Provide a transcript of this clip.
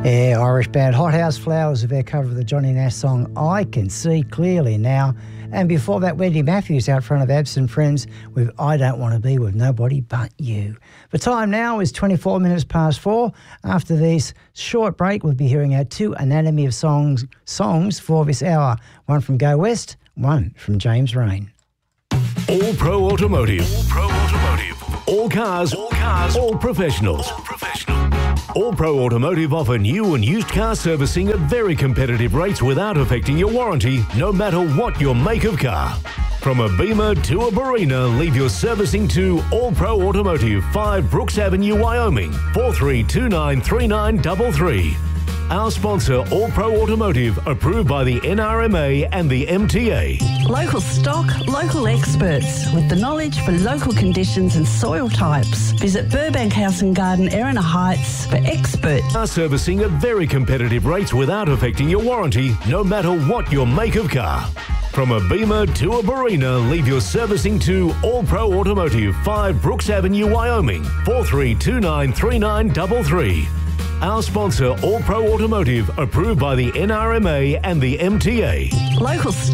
Yeah, Irish band Hot House Flowers with their cover of the Johnny Nash song I Can See Clearly Now. And before that, Wendy Matthews out front of Absent Friends with I Don't Want to Be With Nobody But You. The time now is 24 minutes past 4. After this short break, we'll be hearing our two Anatomy of songs for this hour. One from Go West, one from James Rain. All Pro Automotive. All Pro Automotive. All cars. All cars. All professionals. All professional. All Pro Automotive offer new and used car servicing at very competitive rates without affecting your warranty, no matter what your make of car. From a Beamer to a Barina, leave your servicing to All Pro Automotive, 5 Brooks Avenue, Wyoming, 43293933. Our sponsor, All Pro Automotive, approved by the NRMA and the MTA. Local stock, local experts with the knowledge for local conditions and soil types. Visit Burbank House and Garden, Erina Heights for expert Car servicing at very competitive rates without affecting your warranty, no matter what your make of car. From a Beamer to a Barina, leave your servicing to All Pro Automotive, 5 Brooks Avenue, Wyoming, 43293933. Our sponsor, All Pro Automotive, approved by the NRMA and the MTA. local stock.